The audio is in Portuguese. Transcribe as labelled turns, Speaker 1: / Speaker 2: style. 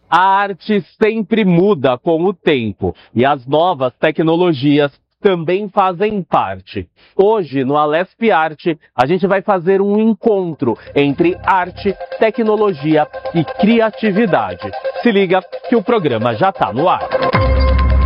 Speaker 1: A arte sempre muda com o tempo e as novas tecnologias também fazem parte. Hoje, no Alesp Arte, a gente vai fazer um encontro entre arte, tecnologia e criatividade. Se liga que o programa já está no ar.